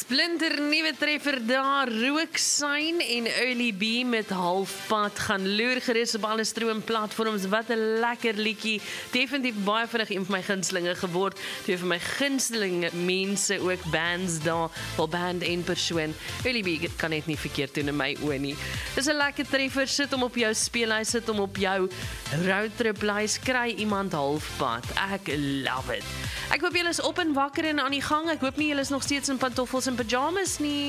Splinter nuwe treffer daar, Rooksign en Early B met Halfpad gaan loer gerus op alle stroomplatforms. Wat 'n lekker liedjie. Definitief baie vinnig een van my gunstelinge geword. Twee van my gunstelinge mense ook bands daar, wel band en persoon. Early B kan net nie verkeerd doen in my oë nie. Dis 'n lekker treffer, sit hom op jou speellys, sit hom op jou roadtrip lys, kry iemand Halfpad. Ek love it. Ek hoop julle is op en wakker en aan die gang. Ek hoop nie julle is nog steeds in pantoffels en pyjamas nie.